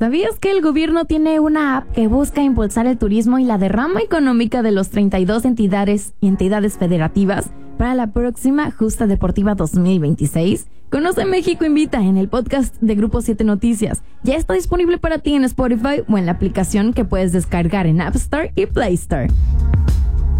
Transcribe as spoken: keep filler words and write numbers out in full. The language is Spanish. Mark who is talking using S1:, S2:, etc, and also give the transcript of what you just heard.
S1: ¿Sabías que el gobierno tiene una app que busca impulsar el turismo y la derrama económica de los treinta y dos entidades y entidades federativas para la próxima Justa Deportiva dos mil veintiséis? Conoce México Invita en el podcast de Grupo siete Noticias. Ya está disponible para ti en Spotify o en la aplicación que puedes descargar en App Store y Play Store.